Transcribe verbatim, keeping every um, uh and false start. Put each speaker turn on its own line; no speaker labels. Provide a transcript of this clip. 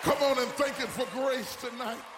Come on and thank Him for grace tonight.